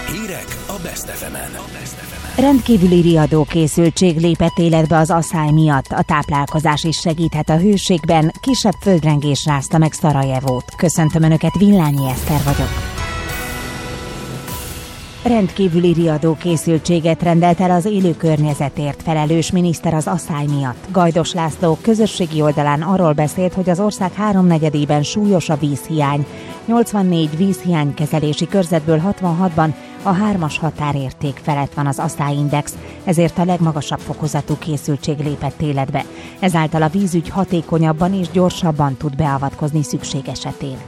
Hírek a Best FM-en. Rendkívüli riadókészültség lépett életbe az asszály miatt. A táplálkozás is segíthet a hőségben. Kisebb földrengés rázta meg Szarajevót. Köszöntöm Önöket, Villányi Eszter vagyok. Rendkívüli riadókészültséget rendelt el az élő környezetért felelős miniszter az asszály miatt. Gajdos László közösségi oldalán arról beszélt, hogy az ország 3/4-ében súlyos a vízhiány. 84 vízhiánykezelési körzetből 66-ban a 3-as határérték felett van az asszályindex, ezért a legmagasabb fokozatú készültség lépett életbe. Ezáltal a vízügy hatékonyabban és gyorsabban tud beavatkozni szükség esetén.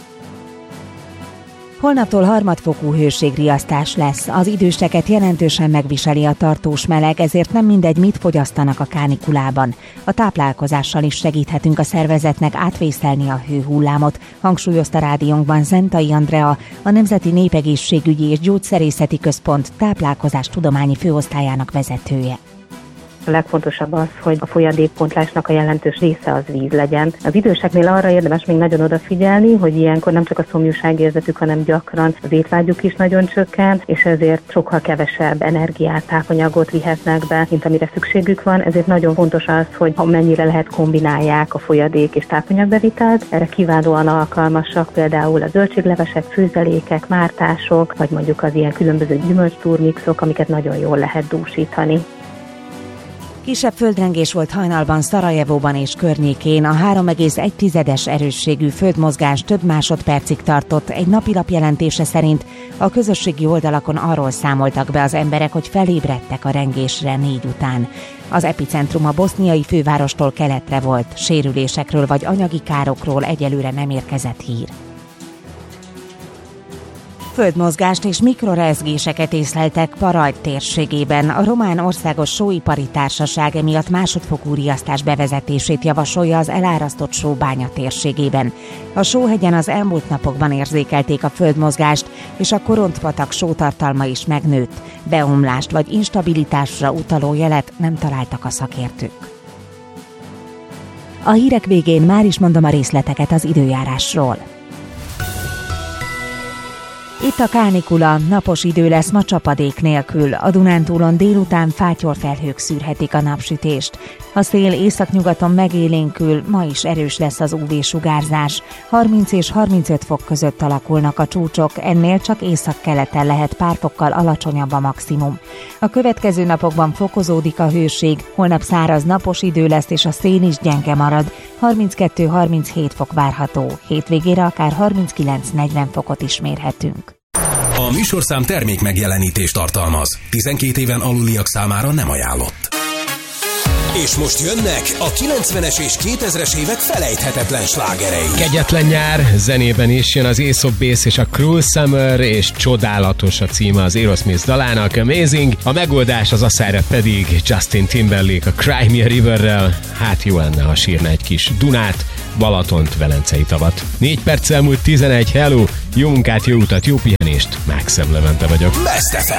Holnaptól harmadfokú hőségriasztás lesz. Az időseket jelentősen megviseli a tartós meleg, ezért nem mindegy, mit fogyasztanak a kánikulában. A táplálkozással is segíthetünk a szervezetnek átvészelni a hőhullámot, hangsúlyozta rádiónkban Zentai Andrea, a Nemzeti Népegészségügyi és Gyógyszerészeti Központ táplálkozástudományi főosztályának vezetője. A legfontosabb az, hogy a folyadékpontlásnak a jelentős része az víz legyen. Az időseknél arra érdemes még nagyon odafigyelni, hogy ilyenkor nem csak a szomjúságérzetük, hanem gyakran az étvágyuk is nagyon csökken, és ezért sokkal kevesebb energiát, tápanyagot vihetnek be, mint amire szükségük van. Ezért nagyon fontos az, hogy mennyire lehet kombinálják a folyadék és tápanyagbevitelt. Erre kiválóan alkalmasak például a zöldséglevesek, főzelékek, mártások, vagy mondjuk az ilyen különböző gyümölcsturmixok, amiket nagyon jól lehet dúsítani. Kisebb földrengés volt hajnalban Szarajevóban és környékén. A 3,1-es erősségű földmozgás több másodpercig tartott. Egy napilap jelentése szerint a közösségi oldalakon arról számoltak be az emberek, hogy felébredtek a rengésre 4 után. Az epicentrum a boszniai fővárostól keletre volt. Sérülésekről vagy anyagi károkról egyelőre nem érkezett hír. Földmozgást és mikrorezgéseket észleltek Parajd térségében. A Román Országos Sóipari Társaság emiatt másodfokú riasztás bevezetését javasolja az elárasztott sóbánya térségében. A Sóhegyen az elmúlt napokban érzékelték a földmozgást, és a Korontpatak sótartalma is megnőtt. Beomlást vagy instabilitásra utaló jelet nem találtak a szakértők. A hírek végén már is mondom a részleteket az időjárásról. Itt a kánikula, napos idő lesz ma csapadék nélkül. A Dunántúlon délután fátyorfelhők szűrhetik a napsütést. A szél északnyugaton megélénkül, ma is erős lesz az UV-sugárzás. 30 és 35 fok között alakulnak a csúcsok, ennél csak északkeleten lehet pár fokkal alacsonyabb a maximum. A következő napokban fokozódik a hőség, holnap száraz napos idő lesz és a szél is gyenge marad. 32-37 fok várható, hétvégére akár 39-40 fokot is mérhetünk. A műsorszám termék megjelenítést tartalmaz. 12 éven aluliak számára nem ajánlott. És most jönnek a 90-es és 2000-es évek felejthetetlen slágerei. Kegyetlen nyár, zenében is jön az Aesop Base és a Cruel Summer, és csodálatos a címe az Aerosmith dalának, Amazing. A megoldás az asszályra pedig Justin Timberlake a Cry Me a Riverrel. Hát jó lenne, ha sírna egy kis Dunát, Balatont, Velencei tavat. 4 perccel múlt 11, hello, jó munkát, jó utat, jó pihenést, Mákszem Levente vagyok. Best FM.